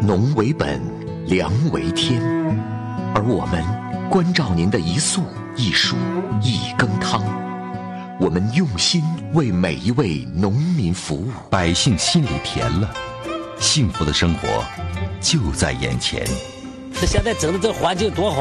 农为本，粮为天，而我们关照您的一粟一蔬一羹汤。我们用心为每一位农民服务， 百姓心里甜了，幸福的生活就在眼前。 这现在整的这环境多好。